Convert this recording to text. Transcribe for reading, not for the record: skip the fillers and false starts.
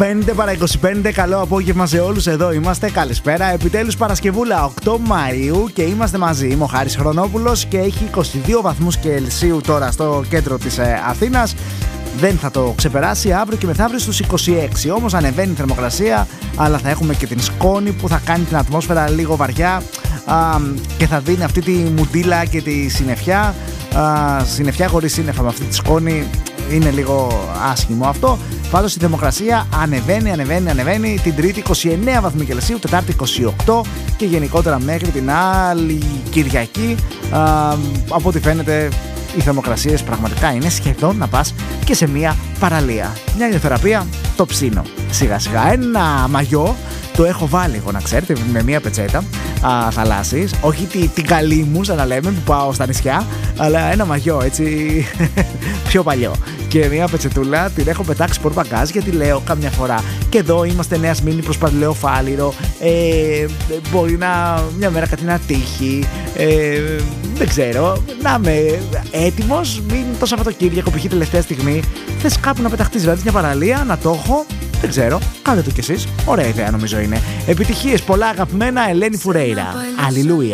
5 παρά 25, καλό απόγευμα σε όλους. Εδώ είμαστε, καλησπέρα. Επιτέλους Παρασκευούλα, 8 Μαΐου και είμαστε μαζί. Είμαι ο Χάρης Χρονόπουλος και έχει 22 βαθμούς Κελσίου τώρα στο κέντρο της Αθήνας. Δεν θα το ξεπεράσει αύριο και μεθαύριο στους 26. Όμως ανεβαίνει η θερμοκρασία, αλλά θα έχουμε και την σκόνη που θα κάνει την ατμόσφαιρα λίγο βαριά και θα δίνει αυτή τη μουντίλα και τη συννεφιά. Συννεφιά χωρίς σύννεφα με αυτή τη σκόνη είναι λίγο άσχημο αυτό. Πάντως η θερμοκρασία ανεβαίνει. Την Τρίτη 29 βαθμοί Κελσίου, Τετάρτη 28 και γενικότερα μέχρι την άλλη Κυριακή. Από ό,τι φαίνεται οι θερμοκρασίες πραγματικά είναι σχεδόν να πας και σε μια παραλία. Μια ηλιοθεραπεία, το ψήνω. Σιγά σιγά ένα μαγιό το έχω βάλει εγώ, να ξέρετε, με μια πετσέτα θαλάσσης. Όχι την καλή μου, σαν να λέμε, που πάω στα νησιά, αλλά ένα μαγιό έτσι πιο παλιό. Και μια πετσετούλα την έχω πετάξει πορπαγκάζ, γιατί λέω καμιά φορά και εδώ είμαστε Νέα Σμύρνη προς Παλαιό Φάληρο, μπορεί μια μέρα κάτι να τύχει, δεν ξέρω, να είμαι έτοιμος, μην το Σαββατοκύριακο π.χ. τελευταία στιγμή θες κάπου να πεταχτείς, δηλαδή μια παραλία, να το έχω. Δεν ξέρω, κάντε το κι εσείς. Ωραία ιδέα νομίζω είναι. Επιτυχίες πολλά, αγαπημένα. Ελένη Φουρέιρα. Αλληλούια.